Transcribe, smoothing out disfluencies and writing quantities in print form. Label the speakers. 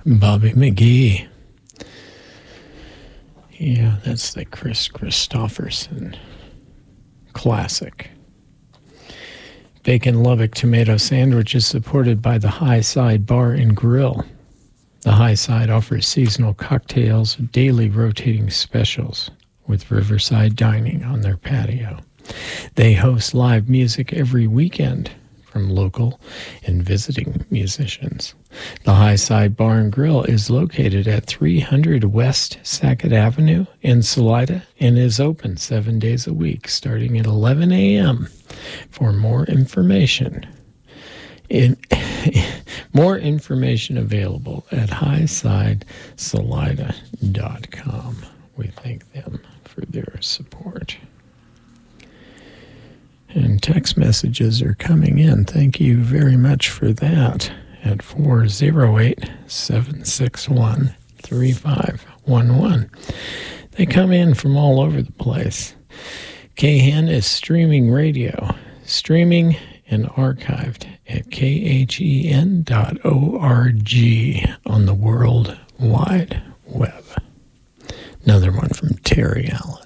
Speaker 1: Bobby McGee. Yeah, that's the Chris Christopherson classic. Bacon Lubbock tomato sandwich is supported by the High Side Bar and Grill. The High Side offers seasonal cocktails, daily rotating specials, with Riverside dining on their patio. They host live music every weekend from local and visiting musicians. The High Side Bar and Grill is located at 300 West Sackett Avenue in Salida and is open 7 days a week, starting at 11 a.m. For more information, more information available at highsidesalida.com. We thank them for their support. And text messages are coming in. Thank you very much for that at 408-761-3511. They come in from all over the place. KHEN is streaming radio, streaming and archived at khen.org on the World Wide Web. Another one from Terry Allen.